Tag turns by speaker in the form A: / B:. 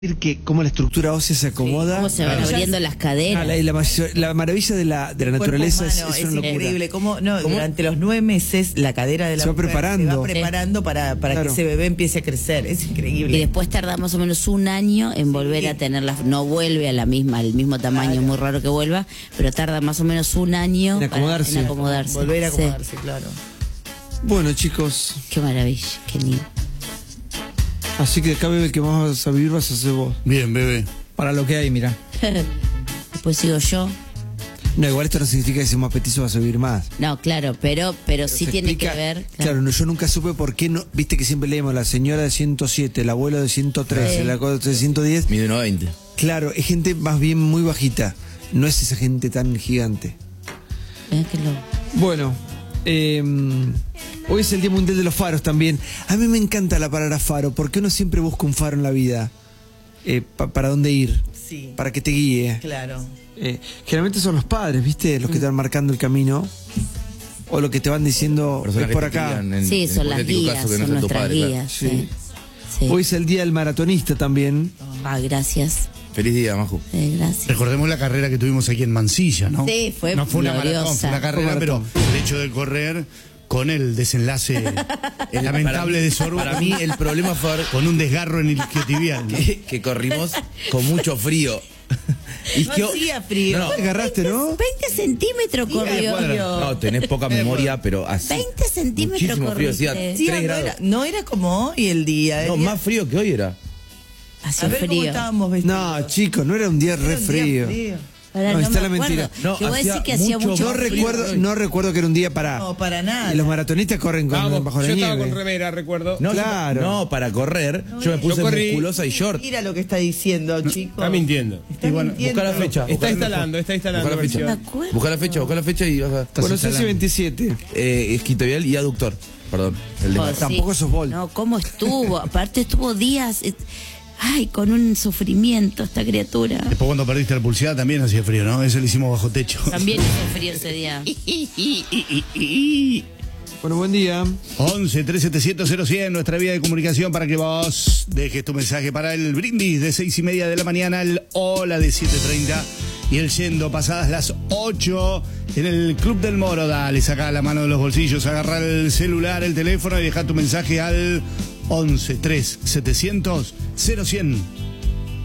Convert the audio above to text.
A: que cómo la estructura ósea se acomoda.
B: Cómo se van abriendo las caderas.
A: La maravilla de la naturaleza
C: humano,
A: es una locura.
C: Increíble. ¿Cómo? Durante los 9 meses la cadera de la mujer se va preparando para que ese bebé empiece a crecer. Es increíble.
B: Y después tarda más o menos un año en volver a tenerla. No vuelve a al mismo tamaño, es muy raro que vuelva, pero tarda más o menos un año
A: en acomodarse.
C: Volver a acomodarse, claro.
A: Bueno, chicos.
B: Qué maravilla, qué lindo.
A: Así que acá, bebé, el que más vas a vivir vas a ser vos.
D: Bien, bebé.
E: Para lo que hay, mira.
B: Después sigo yo.
A: No, igual esto no significa que si más petizo vas a vivir más.
B: No, claro, pero sí tiene que ver.
A: Claro, no, yo nunca supe por qué no. Viste que siempre leemos la señora de 107, el abuelo de 113, la cosa de 110.
D: Mide 1,20.
A: Claro, es gente más bien muy bajita. No es esa gente tan gigante. Bueno, hoy es el Día Mundial de los Faros también. A mí me encanta la palabra faro, porque uno siempre busca un faro en la vida. Para dónde ir,
C: sí,
A: para que te guíe.
C: Claro.
A: Generalmente son los padres, ¿viste? Los que te van marcando el camino. O lo que te van diciendo es por acá.
B: Sí, son las guías, son nuestras guías. Sí.
A: Hoy es el Día del Maratonista también.
B: Gracias.
D: Feliz día, Maju.
B: Gracias.
D: Recordemos la carrera que tuvimos aquí en Mansilla, ¿no?
B: Sí, fue
D: no fue una
B: gloriosa.
D: maratón, fue una carrera, pero el hecho de correr con el desenlace lamentable de Sorbo.
F: Para mí el problema fue
D: con un desgarro en el isquiotibial, ¿no?
F: que corrimos con mucho frío.
C: No hacía frío.
A: No, te agarraste, ¿no?
B: 20 centímetros corrió.
F: No, tenés poca memoria, pero así.
B: 20 centímetros
F: muchísimo frío,
B: corrió.
F: hacía
C: Sí,
F: 3 grados.
C: no era como hoy el día.
F: No, más frío que hoy era.
B: Hacía
C: a ver
B: frío.
C: cómo estábamos vestidos.
A: No, chicos, no era un día re frío. No, está la mentira.
B: No, que voy a decir que hacía mucho frío.
A: No recuerdo que era un día para.
C: No, para nada.
A: Y los maratonistas corren bajo la nieve.
E: Yo estaba con remera, recuerdo.
F: No,
A: claro.
F: No, para correr, yo me puse musculosa y short.
C: Mira lo que está diciendo, chicos.
E: Está mintiendo.
F: Busca la fecha.
E: Está instalando.
F: Busca la fecha. Busca la fecha y vas a...
A: Bueno, CC 27.
F: Isquiotibial y aductor. Perdón. El de
A: Tampoco sos Bolt.
B: No, ¿cómo estuvo? Aparte estuvo días. Ay, con un sufrimiento esta criatura.
D: Después cuando perdiste la pulsada también hacía frío, ¿no? Eso lo hicimos bajo techo.
B: También hizo frío ese día.
A: Bueno, buen día.
D: 11 3700 100, nuestra vía de comunicación para que vos dejes tu mensaje para el brindis de 6:30 de la mañana, el hola de 7:30 y el yendo pasadas las 8 en el Club del Moro. Dale, saca la mano de los bolsillos, agarra el celular, el teléfono y deja tu mensaje al 11 3700 100.